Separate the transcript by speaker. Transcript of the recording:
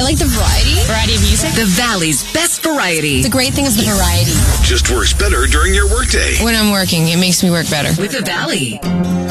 Speaker 1: I like the variety.
Speaker 2: Variety of music.
Speaker 3: The Valley's best variety.
Speaker 1: The great thing is the variety.
Speaker 4: Just works better during your workday.
Speaker 1: When I'm working, it makes me work better.
Speaker 3: With the Valley.